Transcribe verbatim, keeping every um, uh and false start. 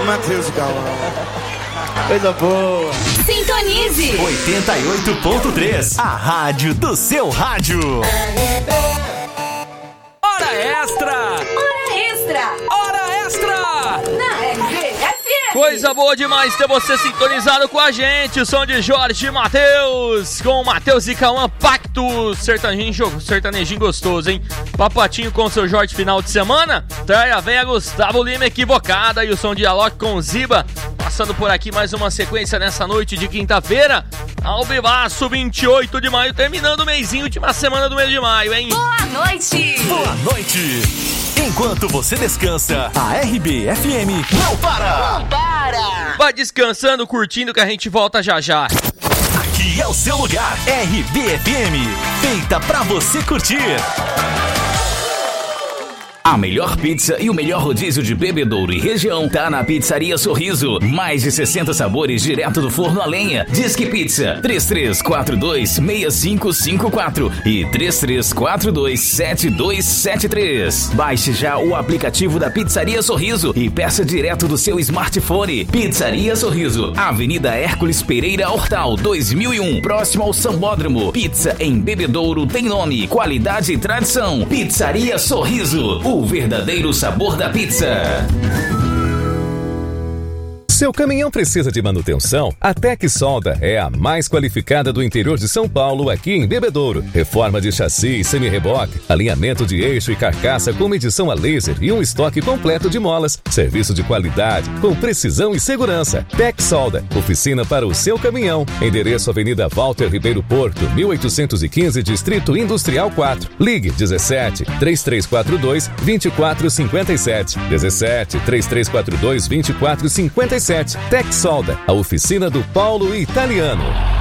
Matheus e Cauã. Coisa boa. Sintonize oitenta e oito ponto três, a rádio do seu rádio. Hora extra! Hora extra! Hora extra! Na R B F M! Coisa boa demais ter você sintonizado com a gente. O som de Jorge e Matheus, com Matheus e Cauã, Pacto sertanejinho, sertanejinho gostoso, hein? Papatinho com seu Jorge final de semana. Traia Véia, Gustavo Lima, Equivocada. E o som de Alok com Ziba. Passando por aqui mais uma sequência nessa noite de quinta-feira. Ao vivaço, vinte e oito de maio, terminando o mêsinho, última semana do mês de maio, hein? Boa noite! Boa noite! Enquanto você descansa, a R B F M não para! Não para! Vai descansando, curtindo, que a gente volta já já. Aqui é o seu lugar, R B F M, feita pra você curtir. A melhor pizza e o melhor rodízio de Bebedouro e região tá na Pizzaria Sorriso. Mais de sessenta sabores direto do forno a lenha. Disque Pizza três três quatro dois, seis cinco cinco quatro e três três quatro dois, sete dois sete três. Baixe já o aplicativo da Pizzaria Sorriso e peça direto do seu smartphone. Pizzaria Sorriso, Avenida Hércules Pereira Hortal, dois mil e um, próximo ao Sambódromo. Pizza em Bebedouro tem nome, qualidade e tradição. Pizzaria Sorriso, o verdadeiro sabor da pizza. Seu caminhão precisa de manutenção? A Tec Solda é a mais qualificada do interior de São Paulo, aqui em Bebedouro. Reforma de chassi e semi-reboque, alinhamento de eixo e carcaça com medição a laser e um estoque completo de molas. Serviço de qualidade, com precisão e segurança. Tec Solda, oficina para o seu caminhão. Endereço Avenida Walter Ribeiro Porto, mil oitocentos e quinze, Distrito Industrial quatro. Ligue dezessete, três três quatro dois, vinte e quatro cinquenta e sete. dezessete, três três quatro dois, vinte e quatro cinquenta e sete. Tec Solda, a oficina do Paulo Italiano.